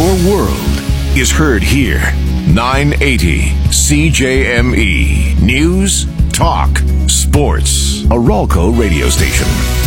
Your world is heard here. 980 CJME. News, talk, sports. A Ralco radio station.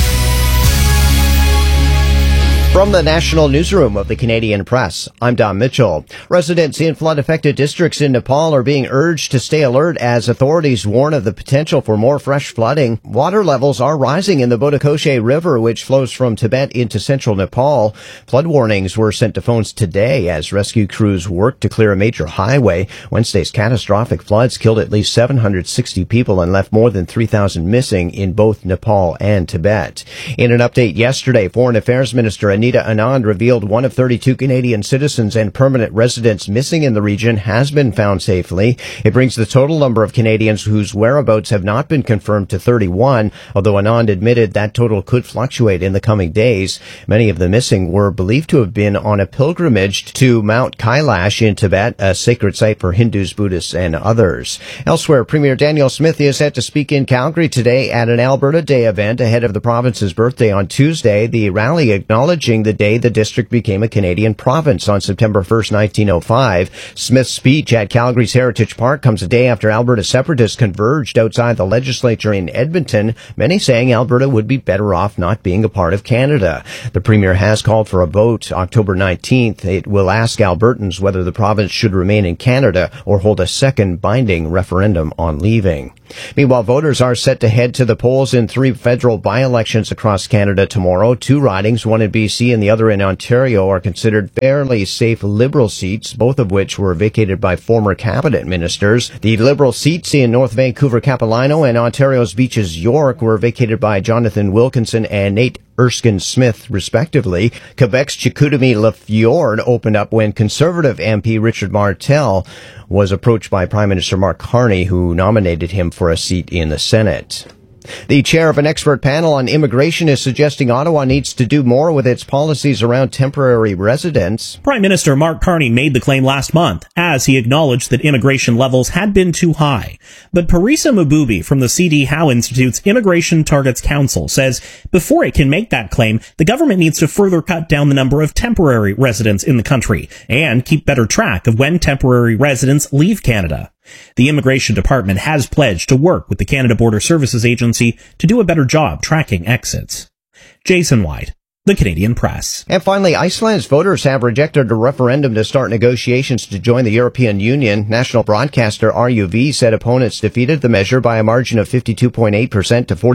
From the National Newsroom of the Canadian Press, I'm Don Mitchell. Residents in flood-affected districts in Nepal are being urged to stay alert as authorities warn of the potential for more fresh flooding. Water levels are rising in the Bodakoshe River, which flows from Tibet into central Nepal. Flood warnings were sent to phones today as rescue crews worked to clear a major highway. Wednesday's catastrophic floods killed at least 760 people and left more than 3,000 missing in both Nepal and Tibet. In an update yesterday, Foreign Affairs Minister Anita Anand revealed one of 32 Canadian citizens and permanent residents missing in the region has been found safely. It brings the total number of Canadians whose whereabouts have not been confirmed to 31, although Anand admitted that total could fluctuate in the coming days. Many of the missing were believed to have been on a pilgrimage to Mount Kailash in Tibet, a sacred site for Hindus, Buddhists, and others. Elsewhere, Premier Daniel Smith is set to speak in Calgary today at an Alberta Day event ahead of the province's birthday on Tuesday. The rally acknowledging the day the district became a Canadian province on September 1st, 1905. Smith's speech at Calgary's Heritage Park comes a day after Alberta separatists converged outside the legislature in Edmonton, many saying Alberta would be better off not being a part of Canada. The Premier has called for a vote October 19th. It will ask Albertans whether the province should remain in Canada or hold a second binding referendum on leaving. Meanwhile, voters are set to head to the polls in 3 federal by-elections across Canada tomorrow. 2 ridings, one in BC and the other in Ontario, are considered fairly safe Liberal seats, both of which were vacated by former cabinet ministers. The Liberal seats in North Vancouver, Capilano and Ontario's Beaches, York, were vacated by Jonathan Wilkinson and Nate Erskine Smith, respectively. Quebec's Chicoutimi-Lafleur opened up when Conservative MP Richard Martel was approached by Prime Minister Mark Carney, who nominated him for a seat in the Senate. The chair of an expert panel on immigration is suggesting Ottawa needs to do more with its policies around temporary residents. Prime Minister Mark Carney made the claim last month, as he acknowledged that immigration levels had been too high. But Parisa Mububi from the C.D. Howe Institute's Immigration Targets Council says before it can make that claim, the government needs to further cut down the number of temporary residents in the country and keep better track of when temporary residents leave Canada. The Immigration Department has pledged to work with the Canada Border Services Agency to do a better job tracking exits. Jason White, The Canadian Press. And finally, Iceland's voters have rejected a referendum to start negotiations to join the European Union. National broadcaster RUV said opponents defeated the measure by a margin of 52.8% to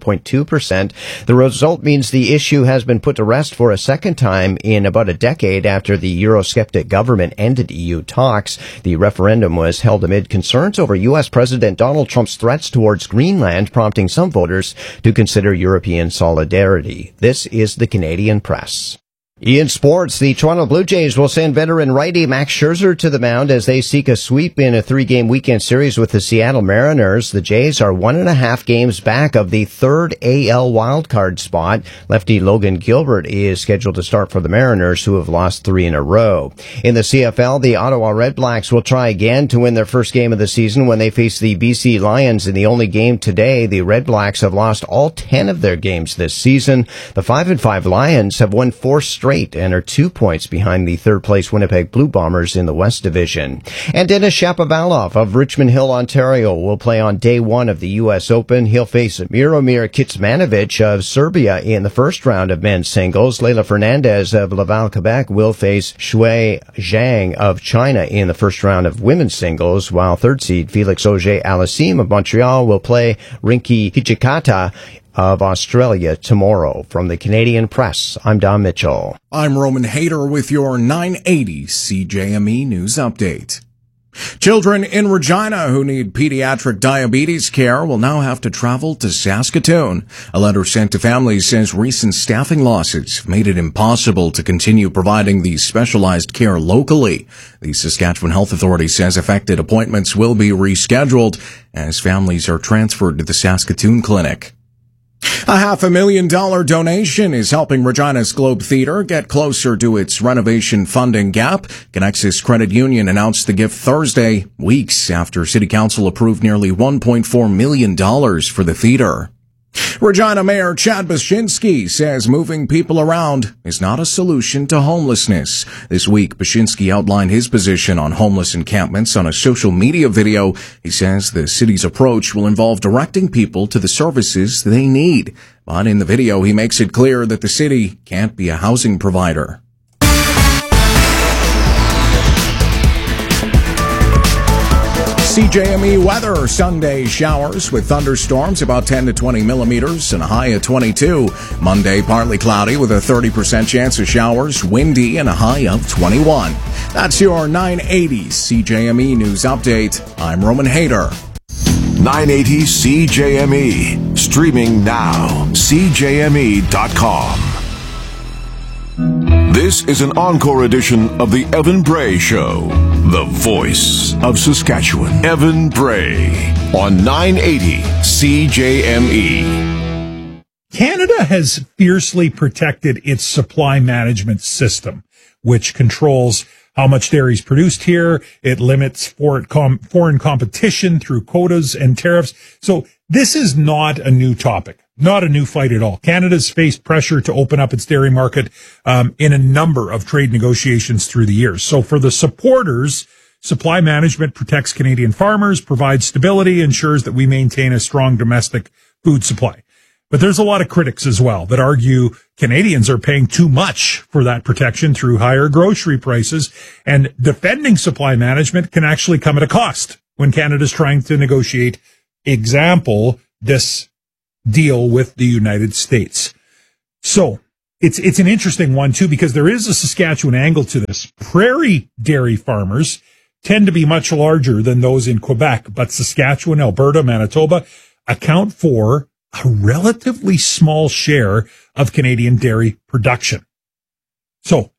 47.2%. The result means the issue has been put to rest for a second time in about a decade after the Eurosceptic government ended EU talks. The referendum was held amid concerns over U.S. President Donald Trump's threats towards Greenland, prompting some voters to consider European solidarity. This is the Canadian Press. In sports, the Toronto Blue Jays will send veteran righty Max Scherzer to the mound as they seek a sweep in a 3-game weekend series with the Seattle Mariners. The Jays are 1.5 games back of the 3rd AL wildcard spot. Lefty Logan Gilbert is scheduled to start for the Mariners, who have lost 3 in a row. In the CFL, the Ottawa Redblacks will try again to win their first game of the season when they face the BC Lions in the only game today. The Redblacks have lost all 10 of their games this season. The 5-5 Lions have won 4 straight and are 2 points behind the third-place Winnipeg Blue Bombers in the West Division. And Denis Shapovalov of Richmond Hill, Ontario, will play on day 1 of the U.S. Open. He'll face Miromir Kecmanovic of Serbia in the first round of men's singles. Leylah Fernandez of Laval, Quebec, will face Shui Zhang of China in the first round of women's singles, while third seed Felix Auger-Aliassime of Montreal will play Rinki Hijikata of Australia tomorrow. From the Canadian Press, I'm Don Mitchell. I'm Roman Hayter with your 980 CJME News Update. Children in Regina who need pediatric diabetes care will now have to travel to Saskatoon. A letter sent to families says recent staffing losses have made it impossible to continue providing the specialized care locally. The Saskatchewan Health Authority says affected appointments will be rescheduled as families are transferred to the Saskatoon Clinic. A $500,000 donation is helping Regina's Globe Theatre get closer to its renovation funding gap. Connexus Credit Union announced the gift Thursday, weeks after City Council approved nearly $1.4 million for the theatre. Regina Mayor Chad Baczynski says moving people around is not a solution to homelessness. This week, Baczynski outlined his position on homeless encampments on a social media video. He says the city's approach will involve directing people to the services they need. But in the video, he makes it clear that the city can't be a housing provider. CJME weather, Sunday showers with thunderstorms about 10 to 20 millimeters and a high of 22. Monday, partly cloudy with a 30% chance of showers, windy and a high of 21. That's your 980 CJME News Update. I'm Roman Hayter. 980 CJME. Streaming now. CJME.com. This is an encore edition of the Evan Bray Show. The voice of Saskatchewan. Evan Bray on 980 CJME. Canada has fiercely protected its supply management system, which controls how much dairy is produced here. It limits foreign competition through quotas and tariffs. So this is not a new topic. Not a new fight at all. Canada's faced pressure to open up its dairy market in a number of trade negotiations through the years. So for the supporters, supply management protects Canadian farmers, provides stability, ensures that we maintain a strong domestic food supply. But there's a lot of critics as well that argue Canadians are paying too much for that protection through higher grocery prices, and defending supply management can actually come at a cost when Canada's trying to negotiate, this deal with the United States. So it's an interesting one too, because there is a Saskatchewan angle to this. Prairie dairy farmers tend to be much larger than those in Quebec, but Saskatchewan, Alberta, Manitoba account for a relatively small share of Canadian dairy production. So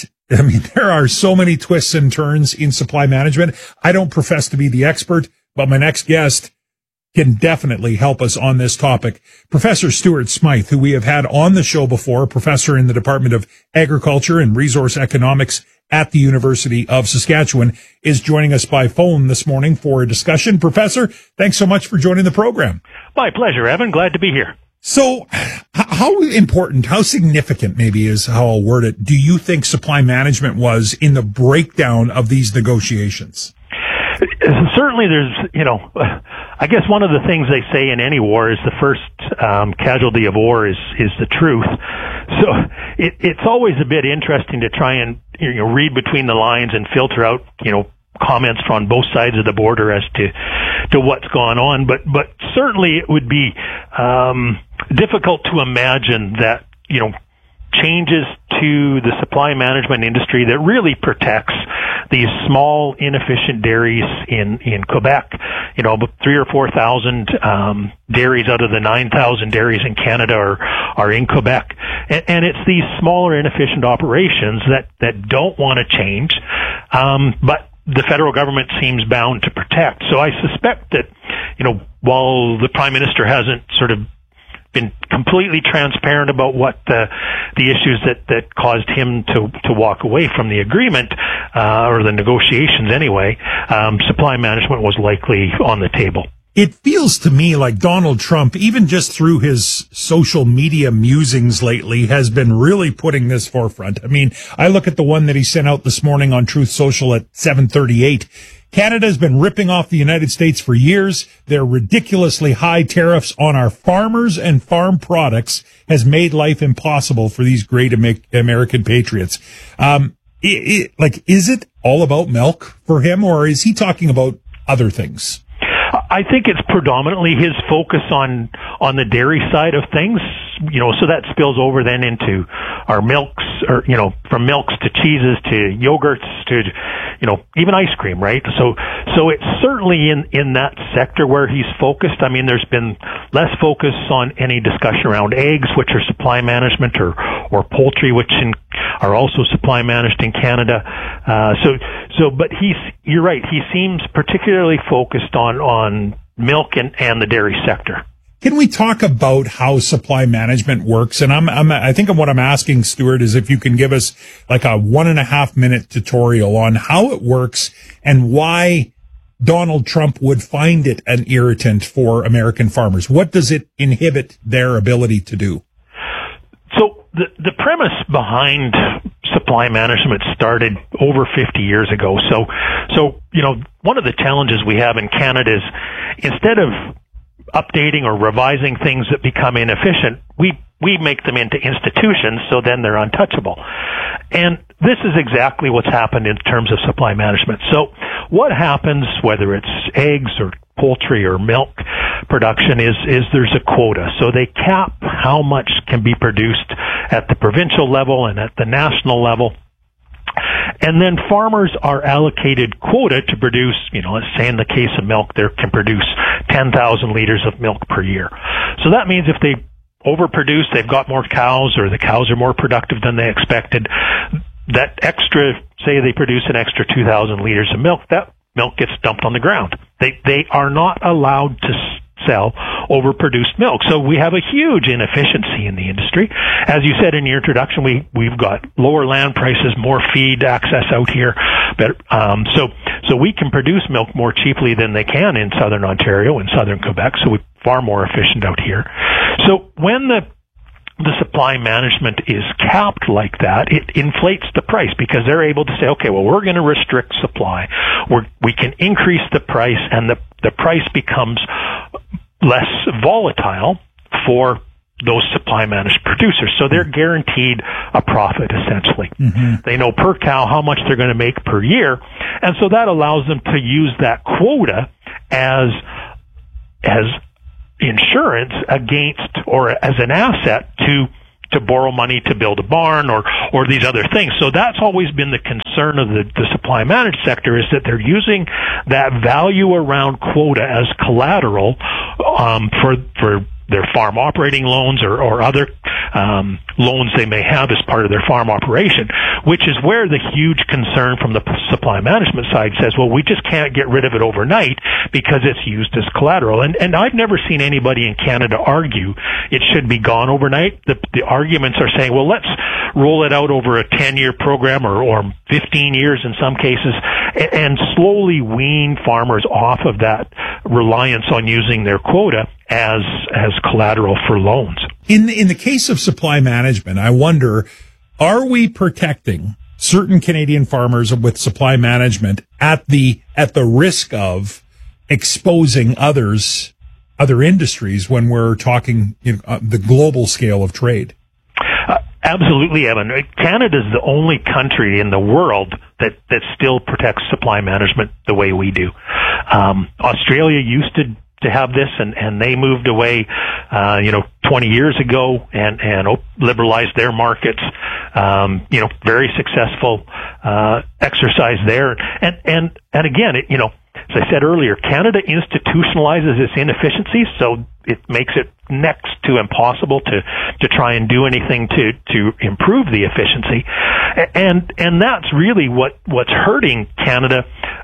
there are so many twists and turns in supply management. I don't profess to be the expert, but my next guest can definitely help us on this topic. Professor Stuart Smythe, who we have had on the show before, professor in the Department of Agriculture and Resource Economics at the University of Saskatchewan, is joining us by phone this morning for a discussion. Professor, thanks so much for joining the program. My pleasure, Evan. Glad to be here. So how important, how significant maybe is how I'll word it, do you think supply management was in the breakdown of these negotiations? Certainly there's, I guess one of the things they say in any war is the first casualty of war is the truth. So it's always a bit interesting to try and read between the lines and filter out comments from both sides of the border as to what's gone on. But certainly it would be difficult to imagine that changes to the supply management industry that really protects these small, inefficient dairies in Quebec, about 3,000 or 4,000 dairies out of the 9,000 dairies in Canada are in Quebec. And it's these smaller, inefficient operations that don't want to change, but the federal government seems bound to protect. So I suspect that, while the Prime Minister hasn't sort of been completely transparent about what the issues that caused him to walk away from the agreement, or the negotiations anyway, supply management was likely on the table. It feels to me like Donald Trump, even just through his social media musings lately, has been really putting this forefront. I mean, I look at the one that he sent out this morning on Truth Social at 7:38. Canada has been ripping off the United States for years. Their ridiculously high tariffs on our farmers and farm products has made life impossible for these great American patriots. Is it all about milk for him, or is he talking about other things? I think it's predominantly his focus on the dairy side of things, so that spills over then into our milks, or, from milks to cheeses to yogurts to, even ice cream, right? So it's certainly in that sector where he's focused. I mean, there's been less focus on any discussion around eggs, which are supply management, or poultry, which are also supply managed in Canada. But you're right. He seems particularly focused on milk and the dairy sector. Can we talk about how supply management works? And I think what I'm asking, Stuart, is if you can give us like a 1.5 minute tutorial on how it works and why Donald Trump would find it an irritant for American farmers? What does it inhibit their ability to do? So the premise behind supply management started over 50 years ago. So one of the challenges we have in Canada is instead of updating or revising things that become inefficient, we make them into institutions, so then they're untouchable. And this is exactly what's happened in terms of supply management. So what happens, whether it's eggs or poultry or milk production, is there's a quota. So they cap how much can be produced at the provincial level and at the national level. And then farmers are allocated quota to produce, let's say in the case of milk, they can produce 10,000 liters of milk per year. So that means if they overproduce, they've got more cows, or the cows are more productive than they expected, that extra, say they produce an extra 2,000 liters of milk, that milk gets dumped on the ground. They are not allowed to sell overproduced milk. So we have a huge inefficiency in the industry. As you said in your introduction, we've got lower land prices, more feed access out here. So we can produce milk more cheaply than they can in southern Ontario and southern Quebec. So we're far more efficient out here. So when the supply management is capped like that, it inflates the price because they're able to say, okay, well, we're going to restrict supply. We can increase the price, and the price becomes less volatile for those supply managed producers. So they're guaranteed a profit, essentially. Mm-hmm. They know per cow how much they're going to make per year. And so that allows them to use that quota as insurance against, or as an asset to borrow money to build a barn or these other things. So that's always been the concern of the supply managed sector, is that they're using that value around quota as collateral for their farm operating loans or other loans they may have as part of their farm operation, which is where the huge concern from the supply management side says, well, we just can't get rid of it overnight because it's used as collateral. And I've never seen anybody in Canada argue it should be gone overnight. The arguments are saying, well, let's roll it out over a 10-year program or 15 years in some cases, and slowly wean farmers off of that reliance on using their quota as collateral for loans. In the case of supply management, I wonder, are we protecting certain Canadian farmers with supply management at the risk of exposing other industries when we're talking the global scale of trade? Absolutely, Evan. Canada is the only country in the world that still protects supply management the way we do. Australia used to have this, and they moved away 20 years ago and liberalized their markets. Very successful exercise there. And again, as I said earlier, Canada institutionalizes its inefficiencies, so it makes it next to impossible to try and do anything to improve the efficiency. And that's really what's hurting Canada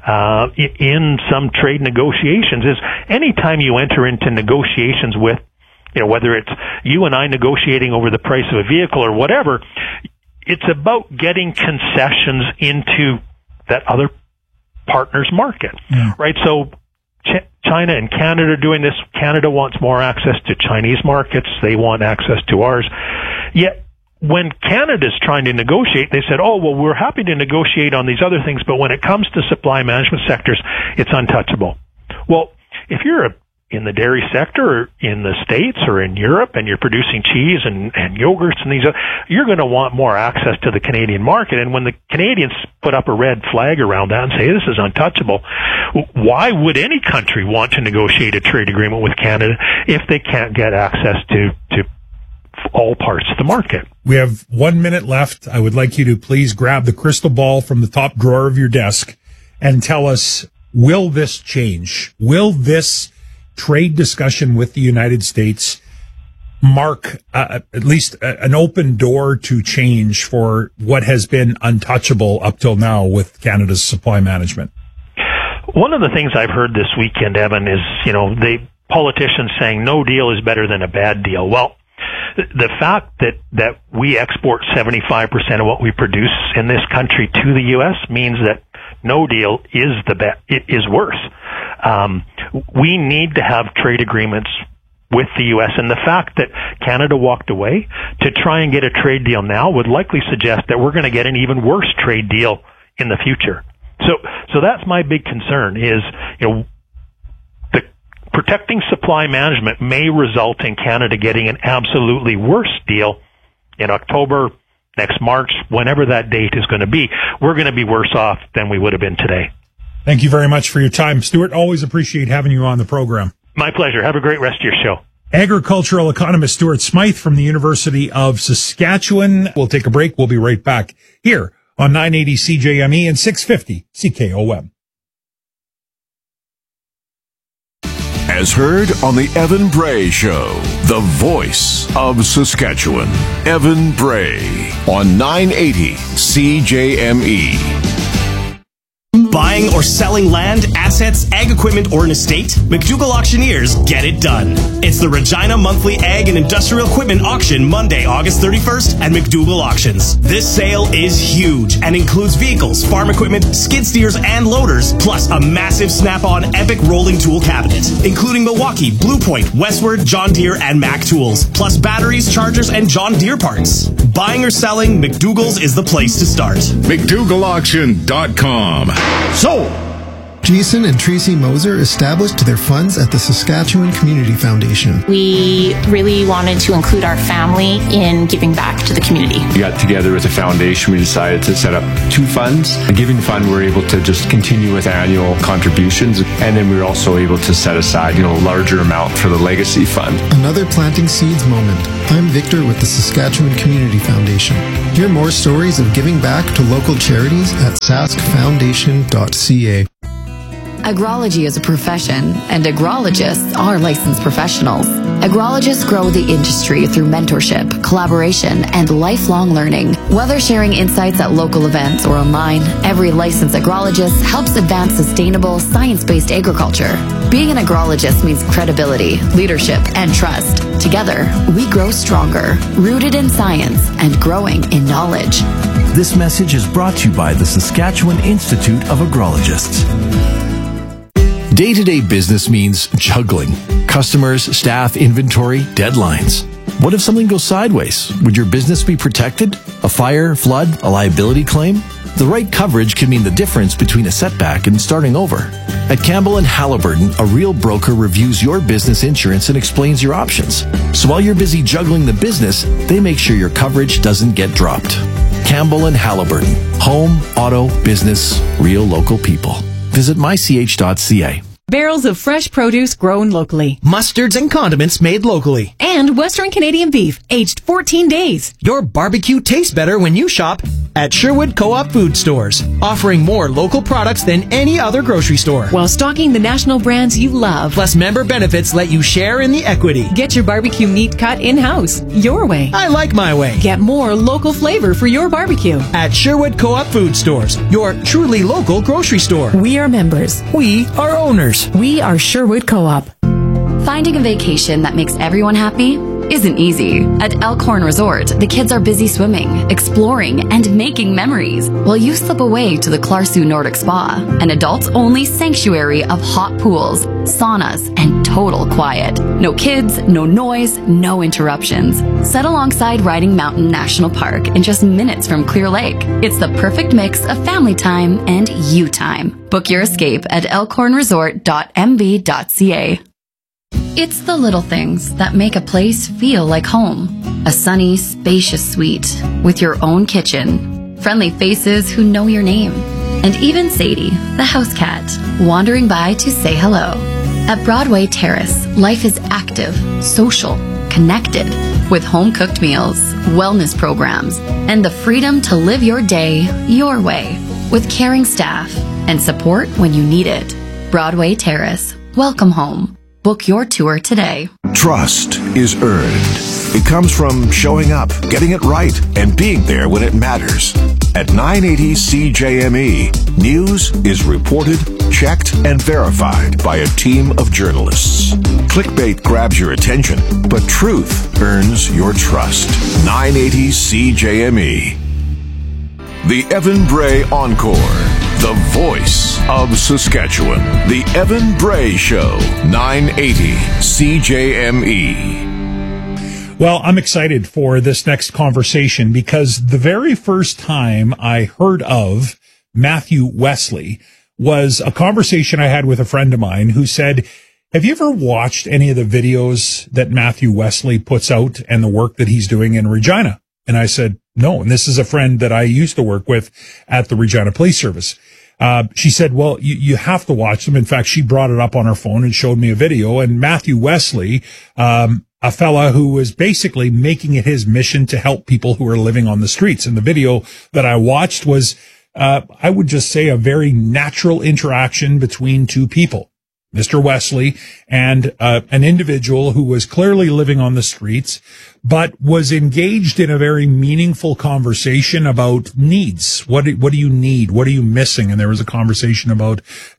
in some trade negotiations, is anytime you enter into negotiations with, whether it's you and I negotiating over the price of a vehicle or whatever, it's about getting concessions into that other partner's market, right? So China and Canada are doing this. Canada wants more access to Chinese markets. They want access to ours. Yet when Canada's trying to negotiate, they said, oh, well, we're happy to negotiate on these other things, but when it comes to supply management sectors, it's untouchable. Well, if you're in the dairy sector or in the States or in Europe and you're producing cheese and yogurts and these, you're going to want more access to the Canadian market. And when the Canadians put up a red flag around that and say this is untouchable, why would any country want to negotiate a trade agreement with Canada if they can't get access to all parts of the market? We have 1 minute left. I would like you to please grab the crystal ball from the top drawer of your desk and tell us, will this change? Will this trade discussion with the United States mark at least an open door to change for what has been untouchable up till now with Canada's supply management? One of the things I've heard this weekend, Evan, is, the politicians saying no deal is better than a bad deal. Well, the fact that we export 75% of what we produce in this country to the U.S. means that no deal is is worse. We need to have trade agreements with the U.S., and the fact that Canada walked away to try and get a trade deal now would likely suggest that we're going to get an even worse trade deal in the future. So that's my big concern is, the protecting supply management may result in Canada getting an absolutely worse deal in October, next March, whenever that date is going to be. We're going to be worse off than we would have been today. Thank you very much for your time, Stuart. Always appreciate having you on the program. My pleasure. Have a great rest of your show. Agricultural economist Stuart Smythe from the University of Saskatchewan. We'll take a break. We'll be right back here on 980 CJME and 650 CKOM. As heard on the Evan Bray Show, the voice of Saskatchewan, Evan Bray on 980 CJME. Buying or selling land, assets, ag equipment, or an estate? McDougall Auctioneers get it done. It's the Regina Monthly Ag and Industrial Equipment Auction Monday, August 31st at McDougall Auctions. This sale is huge and includes vehicles, farm equipment, skid steers, and loaders, plus a massive snap-on epic rolling tool cabinet, including Milwaukee, Blue Point, Westward, John Deere, and Mac tools, plus batteries, chargers, and John Deere parts. Buying or selling, McDougall's is the place to start. McDougallAuction.com. So, Jason and Tracy Moser established their funds at the Saskatchewan Community Foundation. We really wanted to include our family in giving back to the community. We got together as a foundation. We decided to set up two funds. A giving fund, we're able to just continue with annual contributions. And then we were also able to set aside, a larger amount for the legacy fund. Another planting seeds moment. I'm Victor with the Saskatchewan Community Foundation. Hear more stories of giving back to local charities at saskfoundation.ca. Agrology is a profession, and agrologists are licensed professionals. Agrologists grow the industry through mentorship, collaboration, and lifelong learning. Whether sharing insights at local events or online, every licensed agrologist helps advance sustainable, science-based agriculture. Being an agrologist means credibility, leadership, and trust. Together, we grow stronger, rooted in science and growing in knowledge. This message is brought to you by the Saskatchewan Institute of Agrologists. Day-to-day business means juggling. Customers, staff, inventory, deadlines. What if something goes sideways? Would your business be protected? A fire, flood, a liability claim? The right coverage can mean the difference between a setback and starting over. At Campbell & Halliburton, a real broker reviews your business insurance and explains your options. So while you're busy juggling the business, they make sure your coverage doesn't get dropped. Campbell & Halliburton. Home, auto, business, real local people. Visit mych.ca. Barrels of fresh produce grown locally. Mustards and condiments made locally. And Western Canadian beef, aged 14 days. Your barbecue tastes better when you shop at Sherwood Co-op Food Stores, offering more local products than any other grocery store. While stocking the national brands you love. Plus member benefits let you share in the equity. Get your barbecue meat cut in-house, your way. I like my way. Get more local flavor for your barbecue. At Sherwood Co-op Food Stores, your truly local grocery store. We are members. We are owners. We are Sherwood Co-op. Finding a vacation that makes everyone happy isn't easy. At Elkhorn Resort, the kids are busy swimming, exploring, and making memories, while you slip away to the Clarsu Nordic Spa, an adults-only sanctuary of hot pools, saunas, and total quiet. No kids, no noise, no interruptions. Set alongside Riding Mountain National Park in just minutes from Clear Lake. It's the perfect mix of family time and you time. Book your escape at elkhornresort.mv.ca. It's the little things that make a place feel like home. A sunny, spacious suite with your own kitchen, friendly faces who know your name, and even Sadie, the house cat, wandering by to say hello. At Broadway Terrace, life is active, social, connected, with home-cooked meals, wellness programs, and the freedom to live your day your way, with caring staff and support when you need it. Broadway Terrace, welcome home. Book your tour today. Trust is earned. It comes from showing up, getting it right, and being there when it matters. At 980 CJME, news is reported, checked, and verified by a team of journalists. Clickbait grabs your attention, but truth earns your trust. 980 CJME. The Evan Bray Encore. the voice of Saskatchewan. The Evan Bray Show, 980 CJME. Well, I'm excited for this next conversation because the very first time I heard of Matthew Wesley was a conversation I had with a friend of mine who said, have you ever watched any of the videos that Matthew Wesley puts out and the work that he's doing in Regina? And I said, no. And this is a friend that I used to work with at the Regina Police Service. She said, well, you have to watch them. In fact, she brought it up on her phone and showed me a video. And Matthew Wesley, a fella who was basically making it his mission to help people who are living on the streets. And the video that I watched was, I would just say, a very natural interaction between two people. Mr. Wesley and an individual who was clearly living on the streets, but was engaged in a very meaningful conversation about needs. What do you need? What are you missing? And there was a conversation about,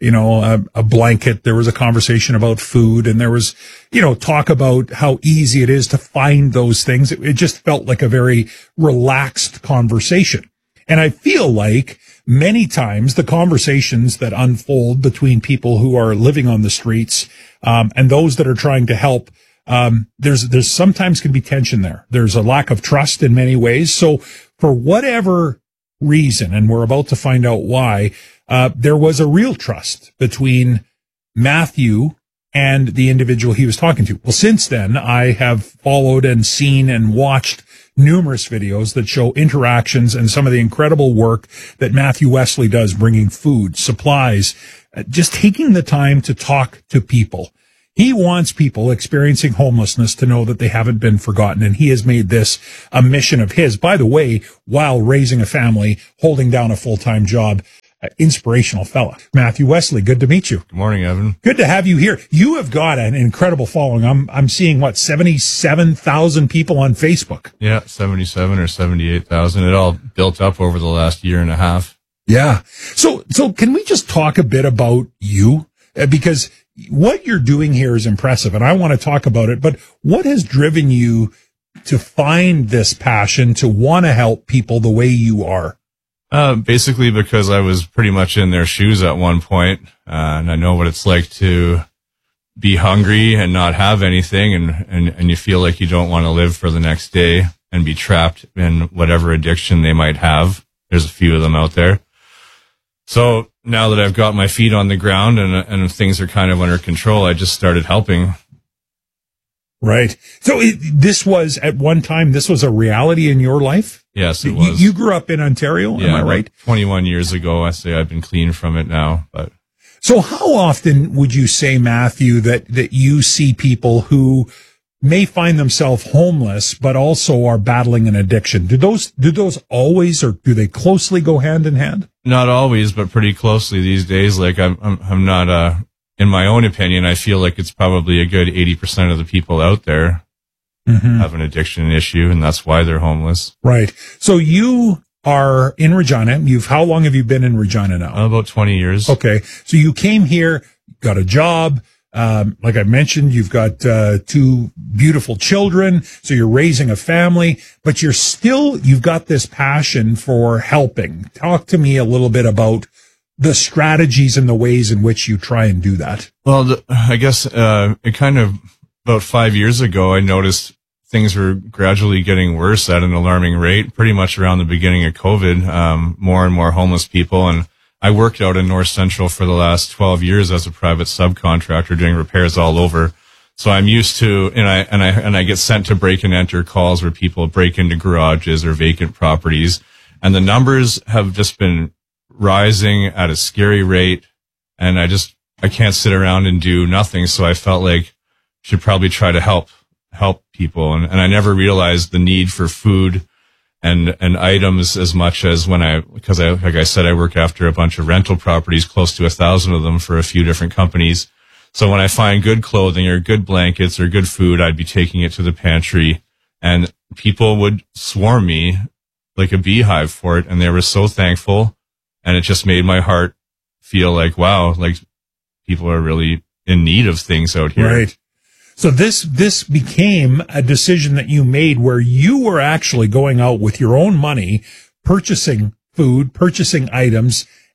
a blanket. There was a conversation about food, and there was, talk about how easy it is to find those things. It just felt like a very relaxed conversation. And I feel like many times the conversations that unfold between people who are living on the streets, and those that are trying to help, there's sometimes can be tension there. There's a lack of trust in many ways. So for whatever reason, and we're about to find out why, there was a real trust between Matthew and the individual he was talking to. Well, since then, I have followed and seen and watched numerous videos that show interactions and some of the incredible work that Matthew Wesley does, bringing food, supplies, just taking the time to talk to people. He wants people experiencing homelessness to know that they haven't been forgotten, and he has made this a mission of his, by the way, while raising a family, holding down a full-time job. Inspirational fella. Matthew Wesley, good to meet you. Good morning, Evan. Good to have you here. You have got an incredible following. I'm seeing 77,000 people on Facebook. Yeah, 77 or 78,000. It all built up over the last year and a half. Yeah. So can we just talk a bit about you? Because what you're doing here is impressive, and I want to talk about it, but what has driven you to find this passion to want to help people the way you are? Basically because I was pretty much in their shoes at one point, and I know what it's like to be hungry and not have anything, and you feel like you don't want to live for the next day and be trapped in whatever addiction they might have. There's a few of them out there. So now that I've got my feet on the ground and things are kind of under control, I just started helping. Right. So this was, at one time, this was a reality in your life? Yes, it was. You grew up in Ontario, am I right? 21 years ago. I say I've been clean from it now. But so how often would you say, Matthew, that you see people who may find themselves homeless, but also are battling an addiction? Do those always, or do they closely go hand in hand? Not always, but pretty closely these days. Like I'm not, in my own opinion, I feel like it's probably a good 80% of the people out there have an addiction issue, and that's why they're homeless. Right. So you are in Regina. How long have you been in Regina now? About 20 years. Okay. So you came here, got a job. Like I mentioned, you've got two beautiful children. So you're raising a family, but you've got this passion for helping. Talk to me a little bit about the strategies and the ways in which you try and do that. Well, I guess it kind of, about 5 years ago, I noticed things were gradually getting worse at an alarming rate, pretty much around the beginning of COVID, more and more homeless people. And I worked out in North Central for the last 12 years as a private subcontractor doing repairs all over. So I'm used to, and I get sent to break and enter calls where people break into garages or vacant properties. And the numbers have just been rising at a scary rate. And I can't sit around and do nothing. So I felt like I should probably try to help people. And I never realized the need for food and items as much as because like I said, I work after a bunch of rental properties, close to 1,000 of them for a few different companies. So when I find good clothing or good blankets or good food, I'd be taking it to the pantry, and people would swarm me like a beehive for it. And they were so thankful. And it just made my heart feel like, wow, like people are really in need of things out here. Right. So this became a decision that you made where you were actually going out with your own money, purchasing food, purchasing items,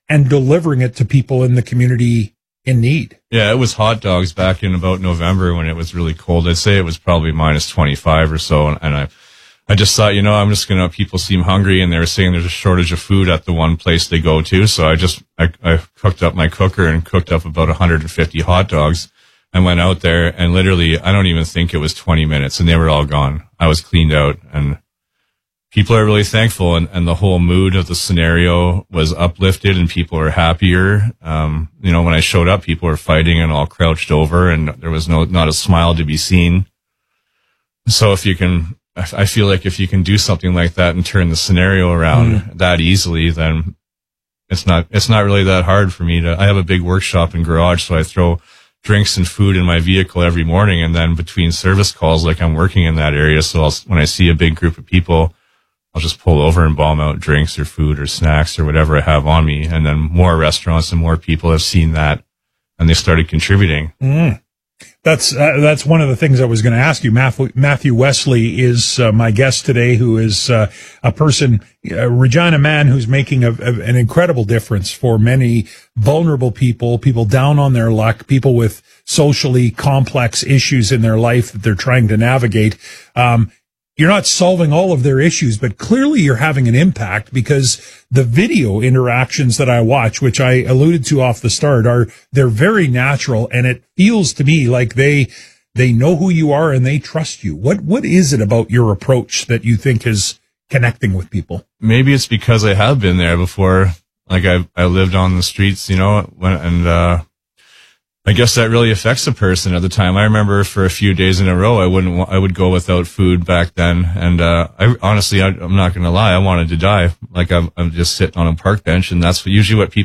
and delivering it to people in the community in need. Yeah, it was hot dogs back in about November when it was really cold. I'd say it was probably minus 25 or so. And I just thought, people seem hungry, and they were saying there's a shortage of food at the one place they go to. So I cooked up my cooker and cooked up about 150 hot dogs and went out there, and literally, I don't even think it was 20 minutes and they were all gone. I was cleaned out, and people are really thankful, and the whole mood of the scenario was uplifted, and people are happier. When I showed up, people were fighting and all crouched over, and there was not a smile to be seen. So I feel like if you can do something like that and turn the scenario around that easily, then it's not really that hard for me I have a big workshop and garage, so I throw drinks and food in my vehicle every morning, and then between service calls, like I'm working in that area. So when I see a big group of people, I'll just pull over and bomb out drinks or food or snacks or whatever I have on me. And then more restaurants and more people have seen that, and they started contributing. That's one of the things I was going to ask you. Matthew Wesley is my guest today, who is a person, a Regina man who's making an incredible difference for many vulnerable people down on their luck, people with socially complex issues in their life that they're trying to navigate. You're not solving all of their issues, but clearly you're having an impact, because the video interactions that I watch, which I alluded to off the start, they're very natural, and it feels to me like they know who you are and they trust you. What is it about your approach that you think is connecting with people? Maybe it's because I have been there before. Like I lived on the streets, I guess that really affects a person at the time. I remember for a few days in a row, I would go without food back then. And, I'm not going to lie. I wanted to die. Like I'm just sitting on a park bench, and that's usually what people